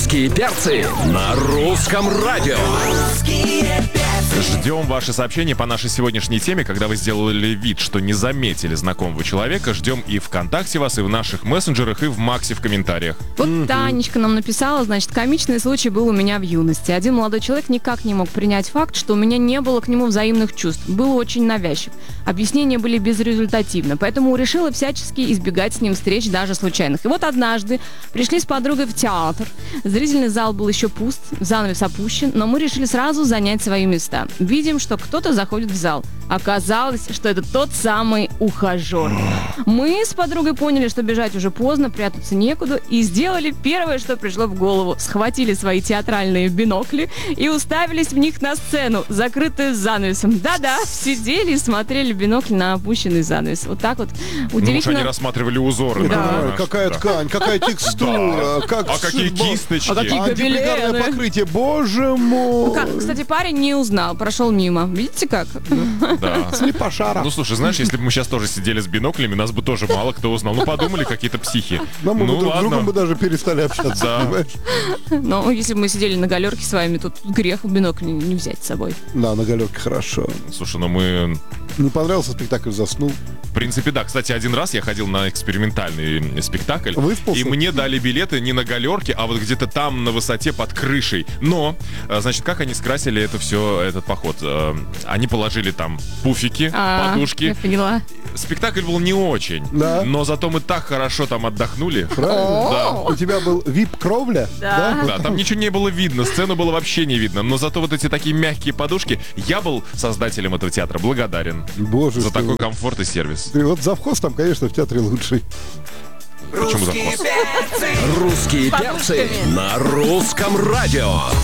Русские перцы на русском радио. Ждем ваши сообщения по нашей сегодняшней теме. Когда вы сделали вид, что не заметили знакомого человека, ждем и ВКонтакте вас, и в наших мессенджерах, и в Максе в комментариях. Вот Танечка нам написала, значит, комичный случай был у меня в юности. Один молодой человек никак не мог принять факт, что у меня не было к нему взаимных чувств. Был очень навязчив. Объяснения были безрезультативны, поэтому решила всячески избегать с ним встреч, даже случайных. И вот однажды пришли с подругой в театр. Зрительный зал был еще пуст, занавес опущен, но мы решили сразу занять свои места. Видим, что кто-то заходит в зал. Оказалось, что это тот самый ухажер. Мы с подругой поняли, что бежать уже поздно, прятаться некуда, и сделали первое, что пришло в голову. Схватили свои театральные бинокли и уставились в них на сцену, закрытую занавесом. Да-да, сидели и смотрели в бинокли на опущенный занавес. Вот так вот удивительно. Ну уж они рассматривали узоры. Да. Какая ткань, какая текстура, как какие кисточки. А какие антипригарное гобелены. покрытие, боже мой. Кстати, парень не узнал, прошел мимо. Видите как? Да. Слепошара. Ну, слушай, знаешь, если бы мы сейчас тоже сидели с биноклями, нас бы тоже мало кто узнал. Ну, подумали, какие-то психи. Но мы Ну, бы друг с другом ладно. бы даже перестали общаться, Да. понимаешь? Но если бы мы сидели на галерке с вами, тут грех бинокль не взять с собой. Да, на галерке хорошо. Слушай, ну мы... Не понравился спектакль, заснул. В принципе, да. Кстати, один раз я ходил на экспериментальный спектакль. Выспался? И мне дали билеты не на галерке, а вот где-то там, на высоте, под крышей. Но, значит, как они скрасили это все, этот поход? Они положили там пуфики, подушки. Я поняла. Спектакль был не очень. Да. Но зато мы так хорошо там отдохнули. Правильно? Да. У тебя был вип-кровля? Да. Да, там ничего не было видно, сцену было вообще не видно. Но зато вот эти такие мягкие подушки, я был создателем этого театра благодарен Боже, за что такой вы. комфорт и сервис. Ты вот завхоз там, конечно, в театре лучший. Почему завхоз? Русские перцы на русском радио.